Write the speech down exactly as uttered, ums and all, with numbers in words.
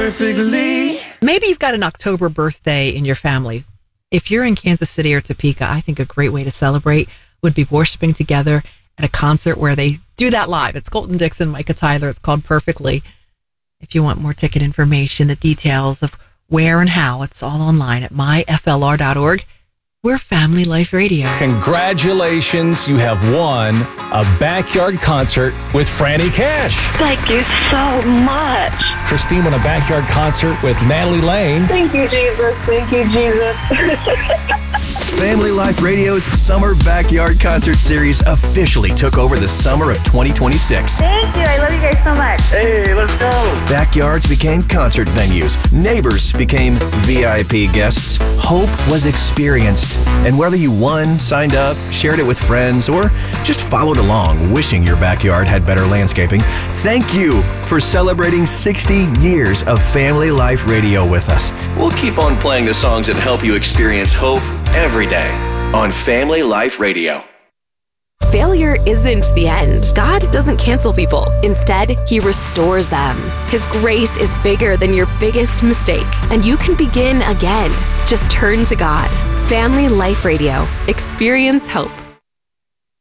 perfectly. Maybe you've got an October birthday in your family. If you're in Kansas City or Topeka, I think a great way to celebrate would be worshiping together at a concert where they do that live. It's Colton Dixon, Micah Tyler. It's called Perfectly. If you want more ticket information, the details of where and how, it's all online at my f l r dot org. We're Family Life Radio. Congratulations, you have won a backyard concert with Franny Cash. Thank you so much. Christine won a backyard concert with Natalie Lane. Thank you, Jesus. Thank you, Jesus. Family Life Radio's Summer Backyard Concert Series officially took over the summer of twenty twenty-six. Thank you. I love you guys so much. Hey, let's go. Backyards became concert venues. Neighbors became V I P guests. Hope was experienced. And whether you won, signed up, shared it with friends, or just followed along wishing your backyard had better landscaping, thank you for celebrating sixty years of Family Life Radio with us. We'll keep on playing the songs that help you experience hope every day on Family Life Radio. Failure isn't the end. God doesn't cancel people. Instead, He restores them. His grace is bigger than your biggest mistake, and you can begin again. Just turn to God. Family Life Radio. Experience hope.